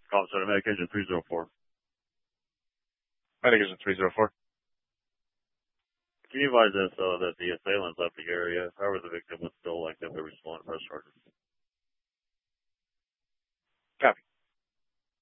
Call center medication 304. Medication 304. Can you advise us that the assailant left the area? However, the victim was still active in responding to press charges.